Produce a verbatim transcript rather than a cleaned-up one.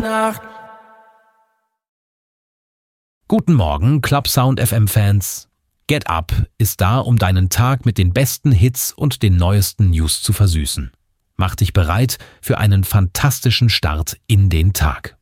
Nacht. Guten Morgen, Club Sound F M-Fans. Get Up ist da, um deinen Tag mit den besten Hits und den neuesten News zu versüßen. Mach dich bereit für einen fantastischen Start in den Tag.